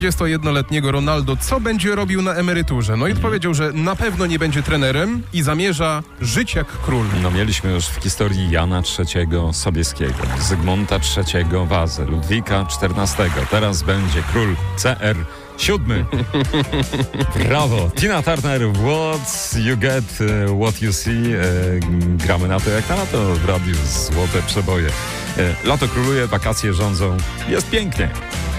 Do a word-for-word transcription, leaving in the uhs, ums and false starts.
trzydziestojednoletniego Ronaldo, co będzie robił na emeryturze. No i odpowiedział, że na pewno nie będzie trenerem i zamierza żyć jak król. No mieliśmy już w historii Jana trzeciego Sobieskiego, Zygmunta trzeciego Wazę, Ludwika czternastego. Teraz będzie król C R siódmy. Brawo! Tina Turner, what you get, uh, what you see. E, gramy na to jak na lato w radiu. Złote przeboje. E, lato króluje, wakacje rządzą. Jest pięknie.